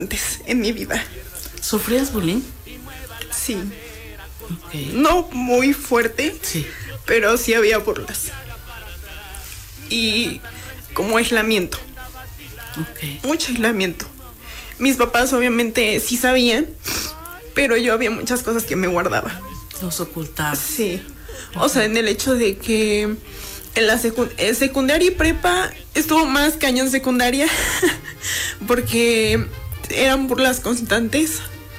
en mi vida. ¿Sufrías bullying? Sí. Okay. No muy fuerte, Sí. pero sí había burlas. Y como aislamiento. Okay. Mucho aislamiento. Mis papás obviamente sí sabían, pero yo había muchas cosas que me guardaba. Los ocultabas. Sí. O sea, en el hecho de que en la secundaria y prepa estuvo más cañón secundaria porque eran burlas constantes.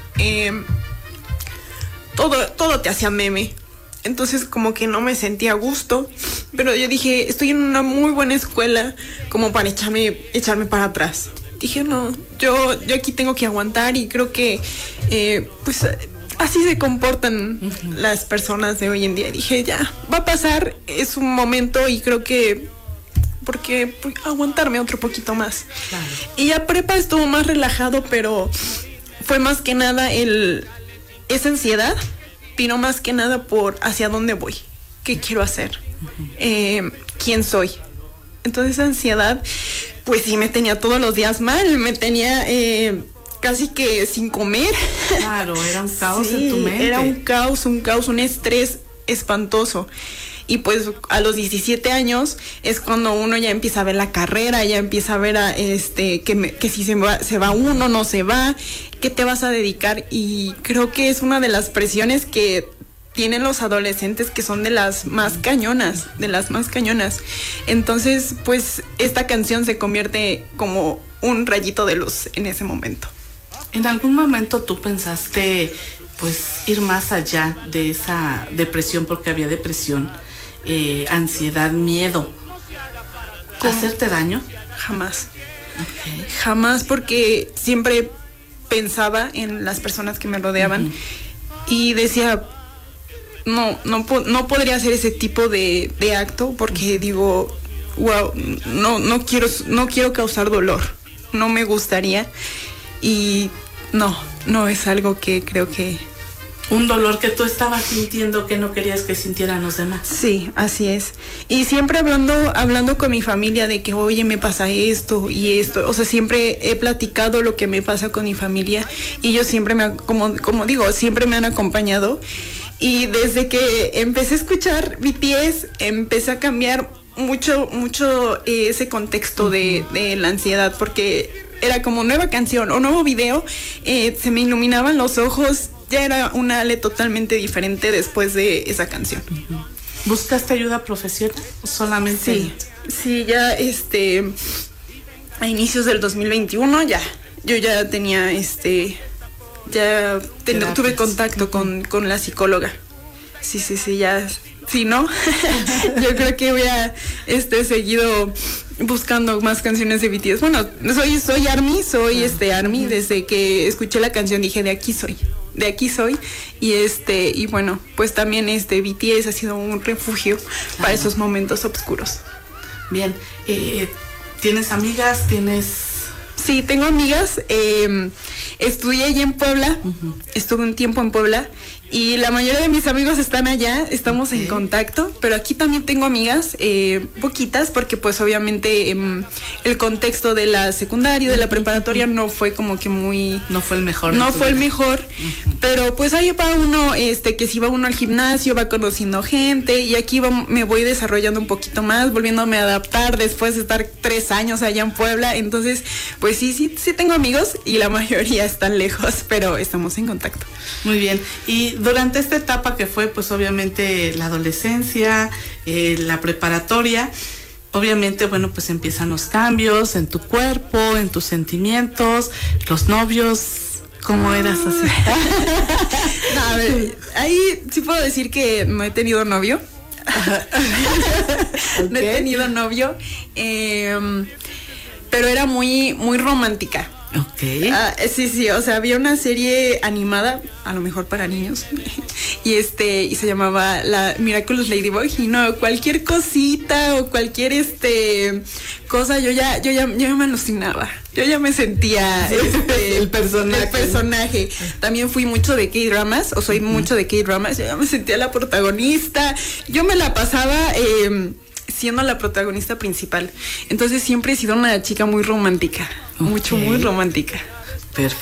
Todo te hacía meme. Entonces como que no me sentía a gusto. Pero yo dije, estoy en una muy buena escuela como para echarme para atrás. Dije, no, yo aquí tengo que aguantar y creo que pues así se comportan las personas de hoy en día. Dije, ya, va a pasar, es un momento y creo que porque aguantarme otro poquito más. Claro. Y ya prepa estuvo más relajado, pero fue más que nada esa ansiedad, vino más que nada por hacia dónde voy, qué quiero hacer, quién soy. Entonces esa ansiedad, pues sí me tenía todos los días mal, me tenía casi que sin comer. Claro, era un caos Sí, en tu mente. era un caos, un estrés espantoso. Y pues a los 17 años es cuando uno ya empieza a ver la carrera, ya empieza a ver que si se va uno, no se va, qué te vas a dedicar. Y creo que es una de las presiones que tienen los adolescentes, que son de las más cañonas. Entonces, pues esta canción se convierte como un rayito de luz en ese momento. ¿En algún momento tú pensaste pues ir más allá de esa depresión, porque había depresión, ansiedad, miedo, hacerte daño? Jamás. Okay. Jamás, porque siempre pensaba en las personas que me rodeaban y decía, no podría hacer ese tipo de acto, porque digo, wow, no quiero causar dolor, no me gustaría, y no es algo que creo que... Un dolor que tú estabas sintiendo que no querías que sintieran los demás. Sí, así es. Y siempre hablando con mi familia de que, oye, me pasa esto y esto. O sea, siempre he platicado lo que me pasa con mi familia y ellos siempre como digo, siempre me han acompañado. Y desde que empecé a escuchar BTS, empecé a cambiar mucho ese contexto de la ansiedad, porque era como nueva canción o nuevo video, se me iluminaban los ojos. Ya era una Ale totalmente diferente después de esa canción. ¿Buscaste ayuda profesional o solamente? Sí, ya a inicios del 2021 yo ya tenía tuve contacto con la psicóloga. Sí, ya. Sí, ¿no? Yo creo que voy a seguido buscando más canciones de BTS. Bueno, soy ARMY, ARMY. Desde que escuché la canción dije, de aquí soy. Y bueno, pues también BTS ha sido un refugio para esos momentos oscuros. Bien, ¿tienes amigas? Sí, tengo amigas. Estudié allí en Puebla, estuve un tiempo en Puebla y la mayoría de mis amigos están allá, estamos en contacto, pero aquí también tengo amigas, poquitas, porque pues obviamente el contexto de la secundaria, de la preparatoria no fue como que muy... No fue el mejor. No fue el mejor, pero pues ahí va uno, que si va uno al gimnasio, va conociendo gente y aquí me voy desarrollando un poquito más, volviéndome a adaptar después de estar 3 años allá en Puebla. Entonces, pues sí tengo amigos y la mayoría están lejos, pero estamos en contacto. Muy bien. Y durante esta etapa que fue, pues obviamente la adolescencia, la preparatoria, obviamente, bueno, pues empiezan los cambios en tu cuerpo, en tus sentimientos, los novios. ¿Cómo eras así? No, a ver, ahí sí puedo decir que no he tenido novio. No he tenido novio, pero era muy, muy romántica. Okay. Sí, o sea, había una serie animada, a lo mejor para niños, y se llamaba la Miraculous Ladybug, y no, cualquier cosita o cualquier cosa, yo ya me alucinaba, yo ya me sentía el personaje. También fui mucho de K-dramas, o soy mucho de K-dramas, yo ya me sentía la protagonista, yo me la pasaba siendo la protagonista principal. Entonces siempre he sido una chica muy romántica, muy romántica. Perfecto.